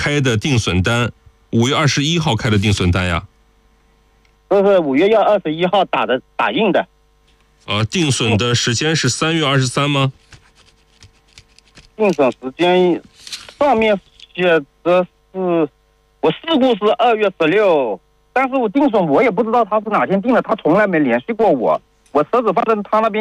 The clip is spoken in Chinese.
开的定损单，5月21号开的定损单呀？ 这是5月21号打印的。 定损的时间是3月23吗？ 定损时间上面写的是，我事故是2月16，但是我定损我也不知道他是哪天定的，他从来没联系过我，我车子放在他那边